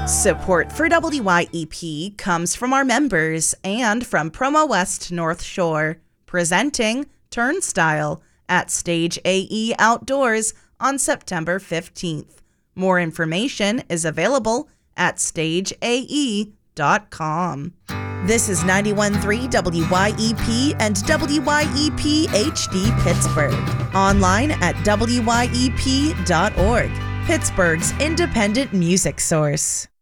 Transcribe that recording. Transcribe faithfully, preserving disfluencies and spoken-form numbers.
Support for W Y E P comes from our members and from Promo West North Shore, presenting Turnstile at Stage A E Outdoors on September fifteenth. More information is available at stage a e dot com. This is ninety-one point three W Y E P and W Y E P H D Pittsburgh. Online at W Y E P dot org, Pittsburgh's independent music source.